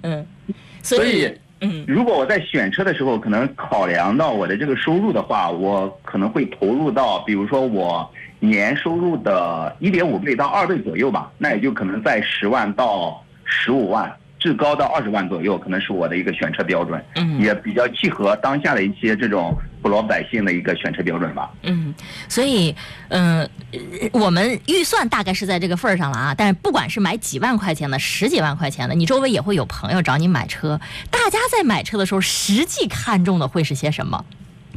所以如果我在选车的时候，可能考量到我的这个收入的话，我可能会投入到，比如说我年收入的1.5倍到2倍左右吧，那也就可能在10万到15万。至高到20万左右，可能是我的一个选车标准，也比较契合当下的一些这种普罗百姓的一个选车标准吧。 所以，我们预算大概是在这个份儿上了啊。但是不管是买几万块钱的、10几万块钱的，你周围也会有朋友找你买车。大家在买车的时候，实际看重的会是些什么？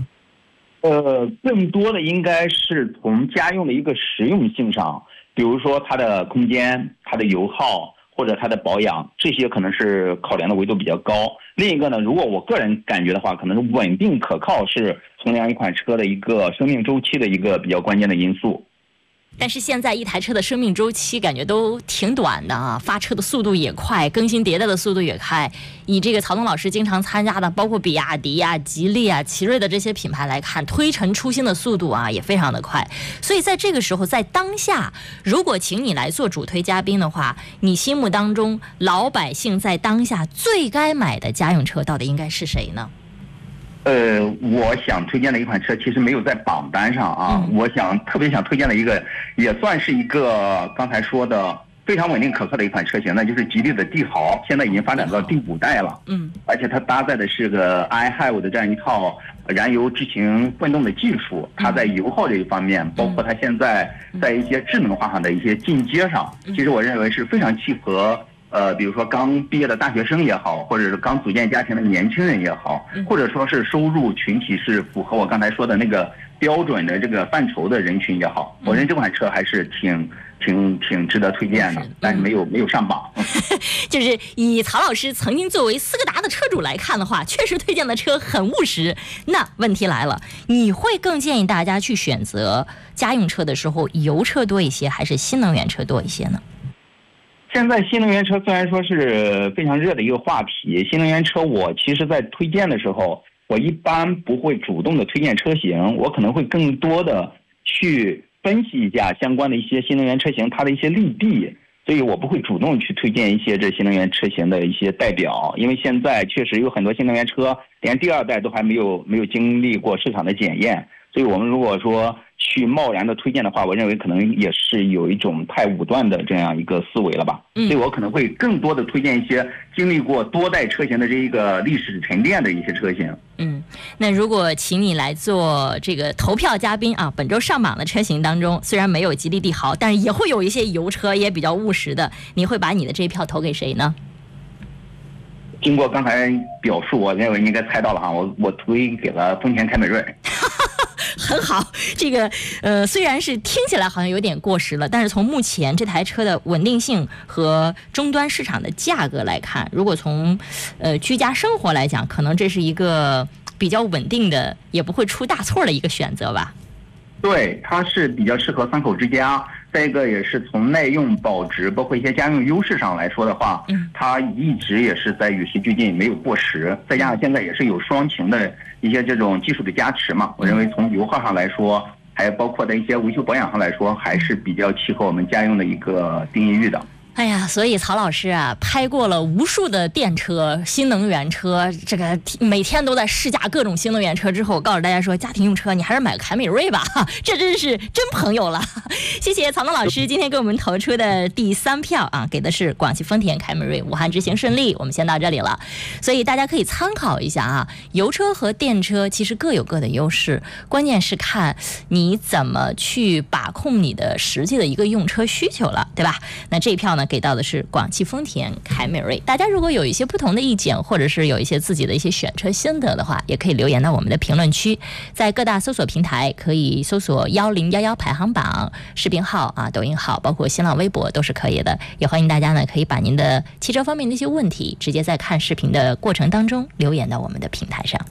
更多的应该是从家用的一个实用性上，比如说它的空间、它的油耗。或者它的保养，这些可能是考量的维度比较高。另一个呢，如果我个人感觉的话，可能是稳定可靠是衡量一款车的一个生命周期的一个比较关键的因素。 但是现在一台车的生命周期感觉都挺短的啊，发车的速度也快，更新迭代的速度也快。以这个曹东老师经常参加的，包括比亚迪啊、吉利啊、奇瑞的这些品牌来看，推陈出新的速度啊也非常的快。所以在这个时候，在当下，如果请你来做主推嘉宾的话，你心目当中老百姓在当下最该买的家用车到底应该是谁呢？ 我想推荐的一款车其实没有在榜单上啊。我特别想推荐的一个，也算是一个刚才说的非常稳定可靠的一款车型，那就是吉利的帝豪，现在已经发展到第5代了。而且它搭载的是个 iHive 的这样一套燃油智行混动的技术，它在油耗这一方面，包括它现在在一些智能化上的一些进阶上，其实我认为是非常契合。比如说刚毕业的大学生也好，或者是刚组建家庭的年轻人也好，或者说是收入群体是符合我刚才说的那个标准的这个范畴的人群也好，我认为这款车还是挺值得推荐的，但是没有上榜。 就是以曹老师曾经作为斯柯达的车主来看的话，确实推荐的车很务实。那问题来了，你会更建议大家去选择家用车的时候，油车多一些，还是新能源车多一些呢？ 现在新能源车虽然说是非常热的一个话题，新能源车我其实在推荐的时候，我一般不会主动的推荐车型，我可能会更多的去分析一下相关的一些新能源车型它的一些利弊，所以我不会主动去推荐一些这新能源车型的一些代表，因为现在确实有很多新能源车连第2代都还没有经历过市场的检验，所以我们如果说去贸然的推荐的话，我认为可能也是有一种太武断的这样一个思维了吧。所以我可能会更多的推荐一些经历过多代车型的这一个历史沉淀的一些车型。 那如果请你来做这个投票嘉宾啊，本周上榜的车型当中，虽然没有吉利帝豪，但是也会有一些油车也比较务实的，你会把你的这一票投给谁呢？ 经过刚才表述，我认为应该猜到了哈，我推给了丰田凯美瑞。 很好，这个虽然是听起来好像有点过时了，但是从目前这台车的稳定性和终端市场的价格来看，如果从居家生活来讲，可能这是一个比较稳定的，也不会出大错的一个选择吧。 对，它是比较适合3口之家。再一个也是从耐用、保值，包括一些家用优势上来说的话，它一直也是在与时俱进，没有过时。再加上现在也是有双擎的一些这种技术的加持嘛，我认为从油耗上来说，还有包括的一些维修保养上来说，还是比较契合我们家用的一个定义域的。 哎呀，所以曹老师啊，拍过了无数的电车、新能源车，这个每天都在试驾各种新能源车之后，我告诉大家说，家庭用车你还是买个凯美瑞吧，这真是真朋友了。谢谢曹东老师今天给我们投出的第3票啊，给的是广汽丰田凯美瑞，武汉执行顺利。我们先到这里了，所以大家可以参考一下啊，油车和电车其实各有各的优势，关键是看你怎么去把控你的实际的一个用车需求了，对吧？那这一票呢，给到的是广汽丰田凯美瑞。大家如果有一些不同的意见，或者是有一些自己的一些选车心得的话，也可以留言到我们的评论区，在各大搜索平台可以搜索1011排行榜视频号啊、抖音号，包括新浪微博都是可以的。也欢迎大家呢可以把您的汽车方面的一些问题直接在看视频的过程当中留言到我们的平台上。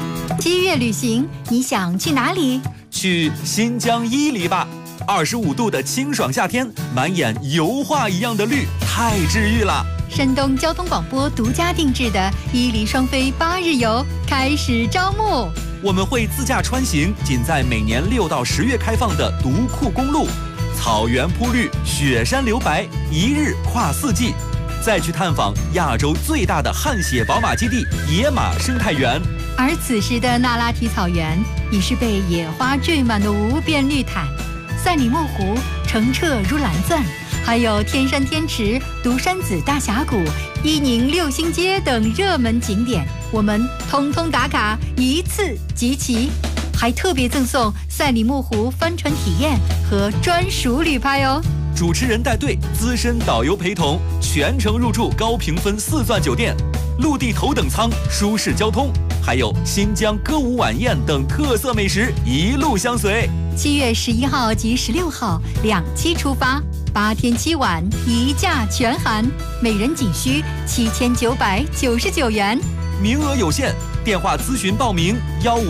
7月旅行，你想去哪里？ 去新疆伊犁吧。25度的清爽夏天，满眼油画一样的绿，太治愈了。 山东交通广播独家定制的伊犁双飞8日游开始招募， 我们会自驾穿行仅在每年6到10月开放的独库公路，草原铺绿，雪山留白，一日跨4季。 再去探访亚洲最大的汗血宝马基地野马生态园。 而此时的那拉提草原已是被野花缀满的无边绿毯，赛里木湖澄澈如蓝钻，还有天山天池、独山子大峡谷、伊宁六星街等热门景点，我们通通打卡，一次集齐，还特别赠送赛里木湖帆船体验和专属旅拍哦。 主持人带队，资深导游陪同，全程入住高评分4钻酒店，陆地头等舱，舒适交通，还有新疆歌舞晚宴等特色美食一路相随。 7月11号及16号2期出发，8天7晚，一价全含，每人仅需7999元， 名额有限，电话咨询报名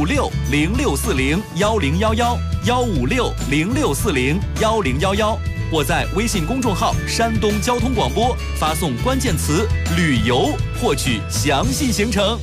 156-0640-1011，156-0640-1011，或在微信公众号山东交通广播发送关键词旅游获取详细行程。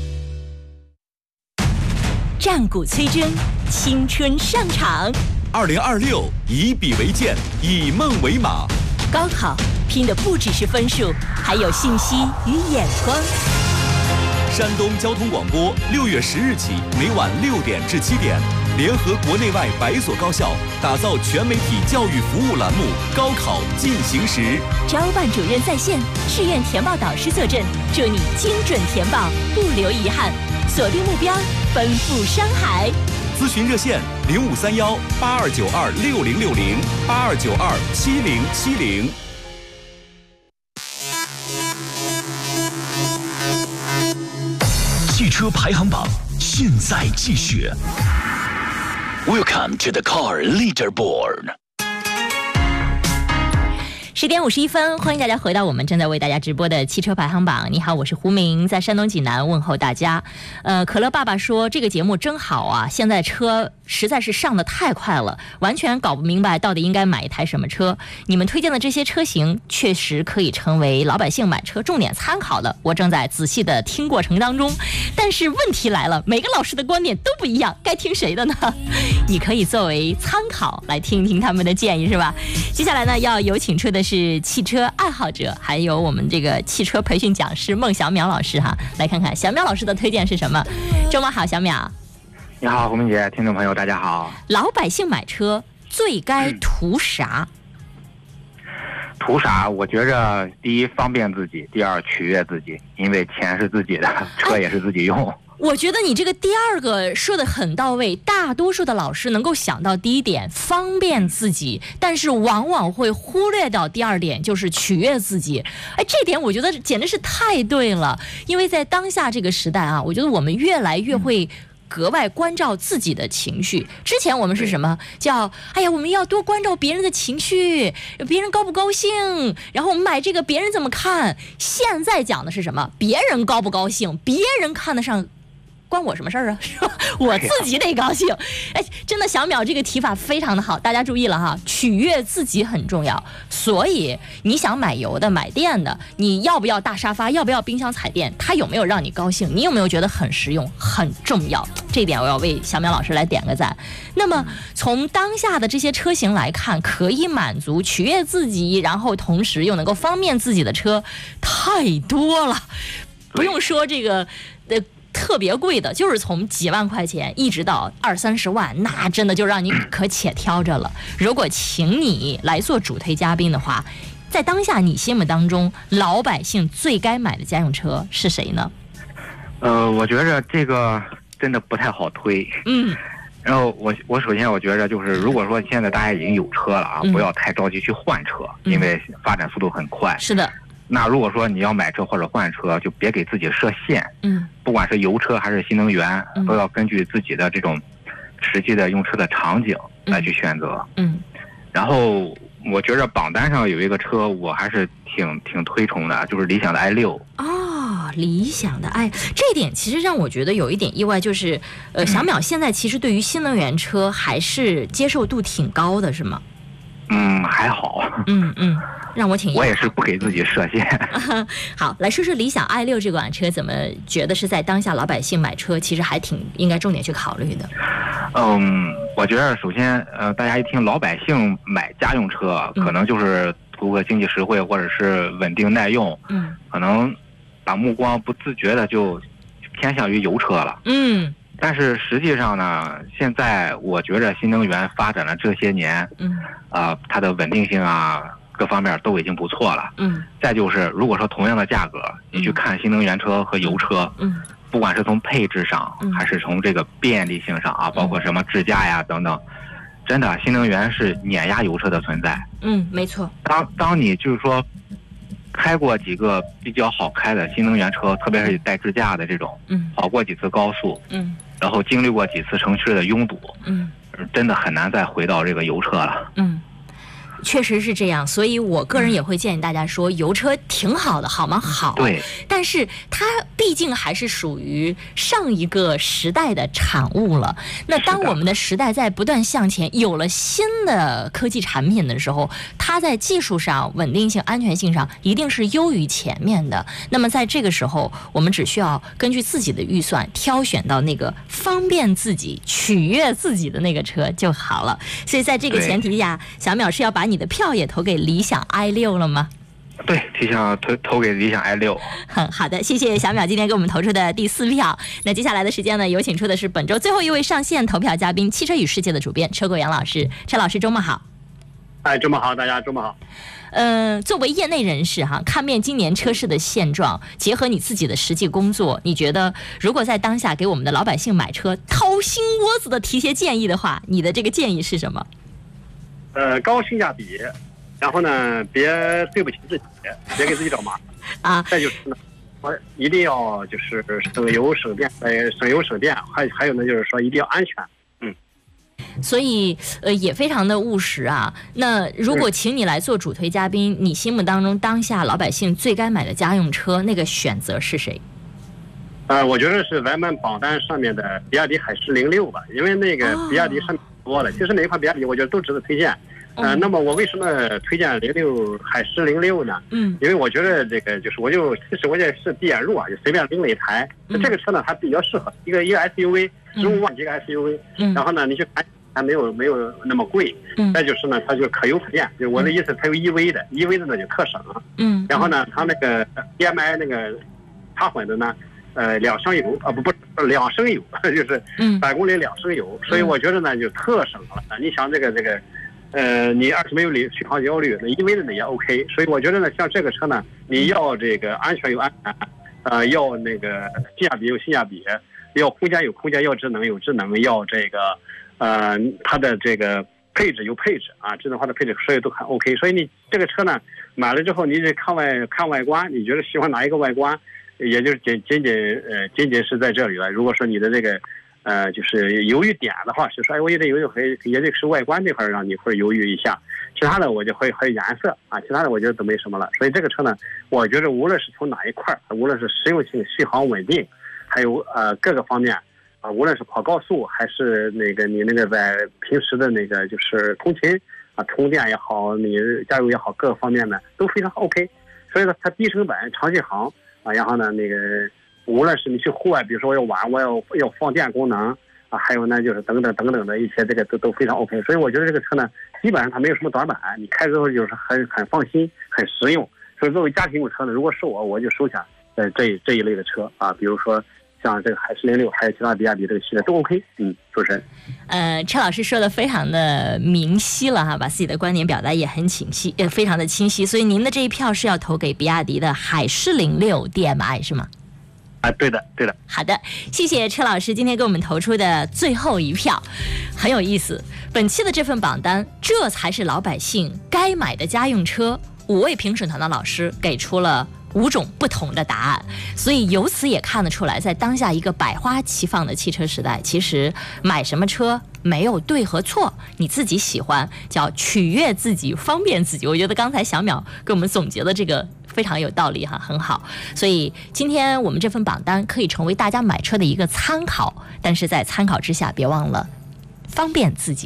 战鼓催征，青春上场。 2026，以笔为剑，以梦为马。 高考拼的不只是分数，还有信息与眼光。 山东交通广播6月10日起，每晚6点至7点，联合国内外100所高校，打造全媒体教育服务栏目《高考进行时》。 招办主任在线，志愿填报导师坐镇，祝你精准填报，不留遗憾。锁定目标，奔赴山海。 咨询热线0531-8292-6060，8292-7070。 汽车排行榜现在继续。Welcome to the car leaderboard。 10点51分，欢迎大家回到我们正在为大家直播的汽车排行榜。你好，我是胡明，在山东济南问候大家。可乐爸爸说这个节目真好啊，现在车实在是上得太快了，完全搞不明白到底应该买一台什么车。你们推荐的这些车型确实可以成为老百姓买车重点参考的，我正在仔细的听过程当中。但是问题来了，每个老师的观点都不一样，该听谁的呢？你可以作为参考来听听他们的建议，是吧？接下来呢，要有请出的是汽车爱好者，还有我们这个汽车培训讲师孟小淼老师哈，来看看小淼老师的推荐是什么。周末好，小淼。 你好，胡明姐，听众朋友大家好。 老百姓买车最该图啥？ 图啥？我觉着第一方便自己，第二取悦自己，因为钱是自己的，车也是自己用。 我觉得你这个第二个说的很到位，大多数的老师能够想到第一点方便自己，但是往往会忽略掉第二点，就是取悦自己。哎，这点我觉得简直是太对了，因为在当下这个时代啊，我觉得我们越来越会格外关照自己的情绪。之前我们是什么叫哎呀，我们要多关照别人的情绪，别人高不高兴，然后我们买这个别人怎么看。现在讲的是什么？别人高不高兴，别人看得上关我什么事儿啊？是吧？我自己得高兴。哎，真的，小淼这个提法非常的好，大家注意了哈，取悦自己很重要。所以你想买油的、买电的，你要不要大沙发，要不要冰箱彩电，它有没有让你高兴？你有没有觉得很实用、很重要？这一点我要为小淼老师来点个赞。那么从当下的这些车型来看，可以满足取悦自己，然后同时又能够方便自己的车太多了。不用说这个特别贵的，就是从几万块钱一直到20-30万，那真的就让你可且挑着了。如果请你来做主推嘉宾的话，在当下你心目当中老百姓最该买的家用车是谁呢？ 我觉着这个真的不太好推。然后我首先我觉着就是，如果说现在大家已经有车了啊，不要太着急去换车，因为发展速度很快。 是的。 那如果说你要买车或者换车，就别给自己设限。不管是油车还是新能源，都要根据自己的这种实际的用车的场景来去选择。然后我觉着榜单上有一个车，我还是挺推崇的，就是理想的 i6。 理想的这一点其实让我觉得有一点意外，就是小淼现在其实对于新能源车还是接受度挺高的，是吗？ 还好。 让我挺意外。 我也是不给自己设限。 好，来说说理想 i6 这款车，怎么觉得是在当下老百姓买车其实还挺应该重点去考虑的？ 我觉得首先大家一听老百姓买家用车，可能就是图个经济实惠或者是稳定耐用，可能把目光不自觉的就偏向于油车了。但是实际上呢，现在我觉着新能源发展了这些年，它的稳定性啊各方面都已经不错了。再就是如果说同样的价格，你去看新能源车和油车，不管是从配置上，还是从这个便利性上啊，包括什么智驾呀等等，真的新能源是碾压油车的存在。 没错。 当你就是说开过几个比较好开的新能源车，特别是带支架的这种，跑过几次高速，然后经历过几次城市的拥堵，真的很难再回到这个油车了。 确实是这样，所以我个人也会建议大家说，油车挺好的，好吗？好。 对。 但是它毕竟还是属于上一个时代的产物了。那当我们的时代在不断向前，有了新的科技产品的时候，它在技术上、稳定性、安全性上一定是优于前面的。那么在这个时候，我们只需要根据自己的预算挑选到那个方便自己、取悦自己的那个车就好了。所以在这个前提下，小淼是要把你的票也投给理想 i6 了吗？ 对，提想投给理想 i6。 好的，谢谢小淼今天给我们投出的第4票。那接下来的时间呢，有请出的是本周最后一位上线投票嘉宾，汽车与世界的主编车国阳老师。车老师周末好。 周末好，大家周末好。 作为业内人士哈，看遍今年车市的现状，结合你自己的实际工作，你觉得如果在当下给我们的老百姓买车掏心窝子的提些建议的话，你的这个建议是什么？ 高性价比，然后呢，别对不起自己，别给自己找麻烦啊。再就是呢，我一定要就是省油省电，省油省电，还有呢，就是说一定要安全。 所以也非常的务实啊。那如果请你来做主推嘉宾，你心目当中当下老百姓最该买的家用车，那个选择是谁？ 我觉得是咱们榜单上面的比亚迪海狮06吧，因为那个比亚迪上面多了，其实每一款比亚迪我觉得都值得推荐。那么我为什么推荐海狮06呢？因为我觉得这个就是其实我也是闭眼入啊，就随便拎了一台。这个车呢，它比较适合一个 SUV， 15万级的 SUV。然后呢，你去看还没有那么贵。再就是呢，它就可油可电。就我的意思，它有 EV 的呢就特省。然后呢，它那个 DMI 那个插混的呢。2升油不是2升油，就是100公里2升油，所以我觉得呢就特省了。你想这个你20没有续航焦虑，那EV的呢也 OK， 所以我觉得呢像这个车呢，你要这个安全有安全，要那个性价比有性价比，要空间有空间，要智能有智能，要这个它的这个配置有配置啊，智能化的配置，所以都很 OK。所以你这个车呢买了之后，你得看外观，你觉得喜欢哪一个外观？也就是仅仅是在这里了。如果说你的这个就是犹豫点的话，是说我也得犹豫，也得是外观这块让你会犹豫一下。其他的我就会还有颜色啊，其他的我觉得都没什么了。所以这个车呢，我觉得无论是从哪一块，无论是实用性、续航稳定，还有各个方面啊，无论是跑高速还是那个你那个在平时的那个就是通勤啊，充电也好，你加油也好，各个方面呢都非常 OK。所以呢，它低成本、长续航。然后呢，那个无论是你去户外，比如说我要放电功能啊，还有呢就是等等的一些这个都非常 OK。所以我觉得这个车呢，基本上它没有什么短板，你开之后就是很放心，很实用。所以作为家庭用车呢，如果是我就收下这一类的车啊，比如说像这个海狮06，还有其他比亚迪这个系列都 OK。主持人， 车老师说的非常的明晰了哈，把自己的观点表达也很清晰，非常的清晰。所以您的这一票是要投给比亚迪的海狮06 DMI 是吗？ 对的。 好的，谢谢车老师今天给我们投出的最后一票，很有意思。本期的这份榜单，这才是老百姓该买的家用车。5位评审团的老师给出了5种不同的答案，所以由此也看得出来，在当下一个百花齐放的汽车时代，其实买什么车没有对和错，你自己喜欢，叫取悦自己，方便自己。我觉得刚才小淼给我们总结的这个非常有道理哈，很好。所以今天我们这份榜单可以成为大家买车的一个参考，但是在参考之下，别忘了方便自己，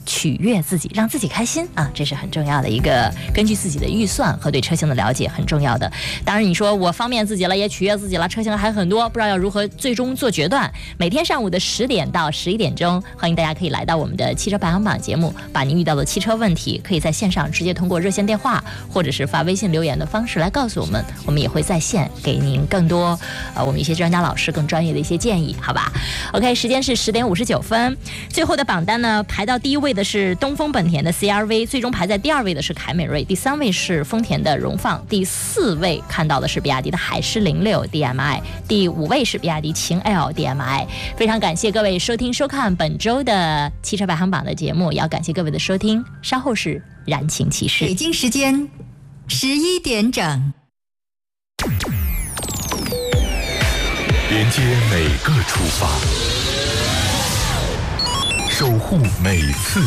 取悦自己，让自己开心啊，这是很重要的一个，根据自己的预算和对车型的了解很重要的。当然你说我方便自己了，也取悦自己了，车型还很多，不知道要如何最终做决断。每天上午的10点到11点钟，欢迎大家可以来到我们的汽车排行榜节目，把您遇到的汽车问题可以在线上直接通过热线电话或者是发微信留言的方式来告诉我们，我们也会在线给您更多我们一些专家老师更专业的一些建议，好吧 OK， 时间是10点59分。最后的榜单呢，排到第一位的是东风本田的 CR-V， 最终排在第2位的是凯美瑞，第3位是丰田的荣放，第4位看到的是比亚迪的海狮06 DMI， 第5位是比亚迪秦 L DMI。 非常感谢各位收听收看本周的汽车排行榜的节目，也要感谢各位的收听，稍后是燃情骑士。 北京时间11点整， 连接每个出发，守护每次